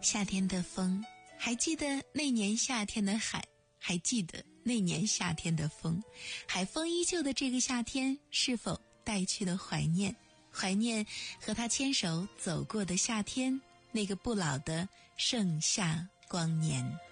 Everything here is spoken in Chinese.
夏天的风，还记得那年夏天的海，还记得那年夏天的风，海风依旧的这个夏天，是否带去了怀念？怀念和他牵手走过的夏天，那个不老的盛夏光年。